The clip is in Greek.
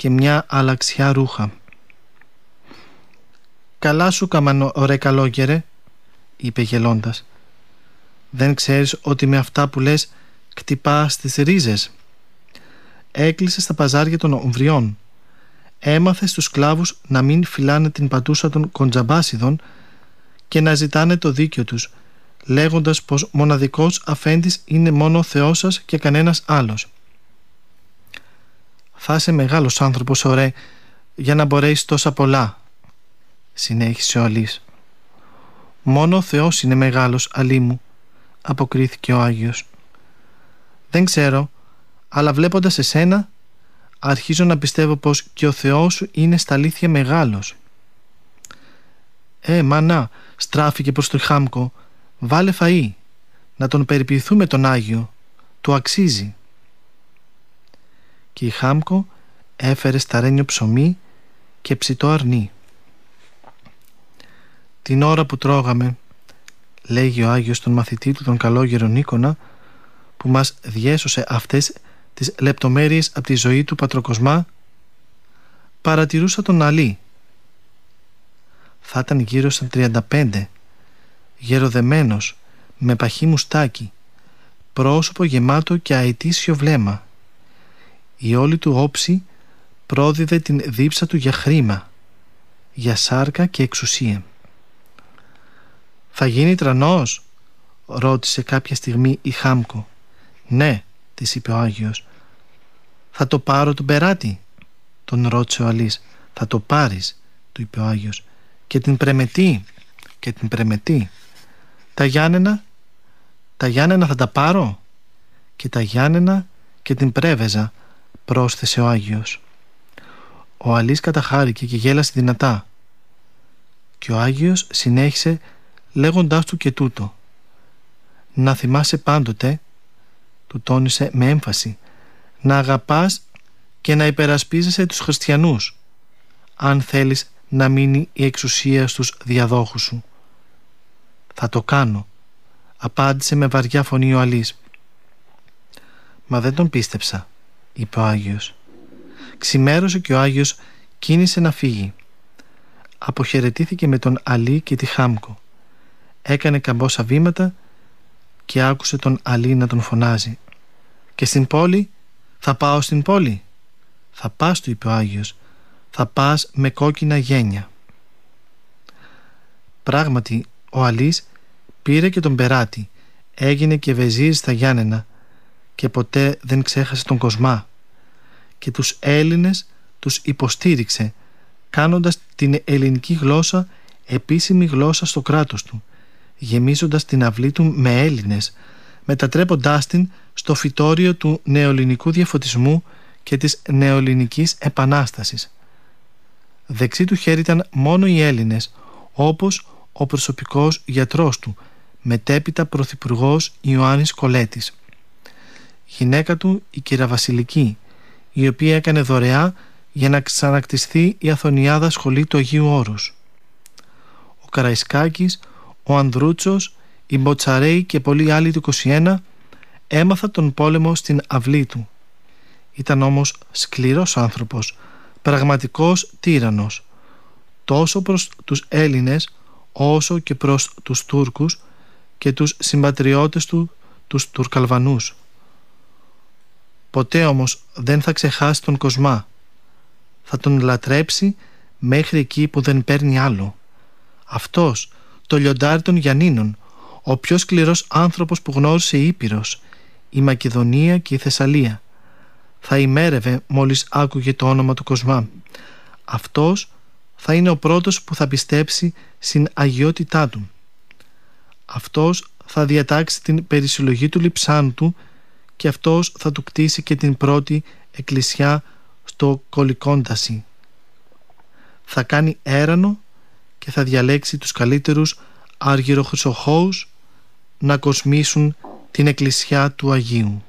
και μια αλαξιά ρούχα. «Καλά σου κάμαν, ωραία καλόγερε», είπε γελώντας. «Δεν ξέρεις ότι με αυτά που λες κτυπάς τις ρίζες? Έκλεισες στα παζάρια των Ομβριών. Έμαθες τους σκλάβους να μην φυλάνε την πατούσα των κοντζαμπάσιδων και να ζητάνε το δίκιο τους, λέγοντας πως μοναδικός αφέντης είναι μόνο ο Θεός σας και κανένας άλλος. Θα είσαι μεγάλος άνθρωπος, ωραία, για να μπορέσεις τόσα πολλά», συνέχισε ο Αλής. «Μόνο ο Θεός είναι μεγάλος, Αλή μου», αποκρίθηκε ο Άγιος. «Δεν ξέρω, αλλά βλέποντας εσένα αρχίζω να πιστεύω πως και ο Θεός σου είναι στα αλήθεια μεγάλος». «Μανά», στράφηκε προς τον Χάμκο, «βάλε φαΐ, να τον περιποιηθούμε τον Άγιο, του αξίζει». Και η Χάμκο έφερε σταρένιο ψωμί και ψητό αρνί. «Την ώρα που τρώγαμε», λέγει ο Άγιος τον μαθητή του τον καλόγερο Νίκονα, που μας διέσωσε αυτές τις λεπτομέρειες από τη ζωή του Πατροκοσμά, παρατηρούσα τον Αλή. Θα ήταν γύρω στα 35, γεροδεμένος, με παχύ μουστάκι, πρόσωπο γεμάτο και αετήσιο βλέμμα. Η όλη του όψη πρόδιδε την δίψα του για χρήμα, για σάρκα και εξουσία. «Θα γίνει τρανός?» ρώτησε κάποια στιγμή η Χάμκο. «Ναι», της είπε ο Άγιος. «Θα το πάρω τον περάτη?» τον ρώτησε ο Αλής. «Θα το πάρεις», του είπε ο Άγιος. «Και την πρεμετή?» «Και την πρεμετή?» «Τα Γιάννενα θα τα πάρω?» «Και τα Γιάννενα και την πρέβεζα», πρόσθεσε ο Άγιος. Ο Αλής καταχάρηκε και γέλασε δυνατά. Και ο Άγιος συνέχισε λέγοντάς του και τούτο. «Να θυμάσαι πάντοτε», του τόνισε με έμφαση, «να αγαπάς και να υπερασπίζεσαι τους χριστιανούς, αν θέλεις να μείνει η εξουσία στους διαδόχους σου». «Θα το κάνω», απάντησε με βαριά φωνή ο Αλής. «Μα δεν τον πίστεψα», είπε ο Άγιος. Ξημέρωσε και ο Άγιος κίνησε να φύγει. Αποχαιρετήθηκε με τον Αλή και τη Χάμκο. Έκανε καμπόσα βήματα και άκουσε τον Αλή να τον φωνάζει. «Και στην πόλη? Θα πάω στην πόλη?» «Θα πας», του είπε ο Άγιος. «Θα πας με κόκκινα γένια». Πράγματι ο Αλής πήρε και τον περάτη, έγινε και βεζίρ στα Γιάννενα και ποτέ δεν ξέχασε τον Κοσμά, και τους Έλληνες τους υποστήριξε, κάνοντας την ελληνική γλώσσα επίσημη γλώσσα στο κράτος του, γεμίζοντας την αυλή του με Έλληνες, μετατρέποντάς την στο φυτόριο του νεοελληνικού διαφωτισμού και της νεοελληνικής επανάστασης. Δεξί του χέρι ήταν μόνο οι Έλληνες, όπως ο προσωπικός γιατρός του, μετέπειτα πρωθυπουργός Ιωάννης Κολέτης. Γυναίκα του η κυρα Βασιλική, η οποία έκανε δωρεά για να ξανακτιστεί η Αθωνιάδα σχολή του Αγίου Όρους. Ο Καραϊσκάκης, ο Ανδρούτσος, οι Μποτσαρέοι και πολλοί άλλοι του 21 έμαθαν τον πόλεμο στην αυλή του. Ήταν όμως σκληρός άνθρωπος, πραγματικός τύραννος, τόσο προς τους Έλληνες όσο και προς τους Τούρκους και τους συμπατριώτες του, τους Τουρκαλβανούς. Ποτέ όμως δεν θα ξεχάσει τον Κοσμά. Θα τον λατρέψει μέχρι εκεί που δεν παίρνει άλλο. Αυτός, το λιοντάρι των Γιαννίνων, ο πιο σκληρός άνθρωπος που γνώρισε η Ήπειρος, η Μακεδονία και η Θεσσαλία, θα ημέρευε μόλις άκουγε το όνομα του Κοσμά. Αυτός θα είναι ο πρώτος που θα πιστέψει στην αγιότητά του. Αυτός θα διατάξει την περισυλλογή του λειψάνου και αυτός θα του κτίσει και την πρώτη εκκλησιά στο Κολικόνταση. Θα κάνει έρανο και θα διαλέξει τους καλύτερους αργυροχρυσοχώους να κοσμήσουν την εκκλησιά του Αγίου.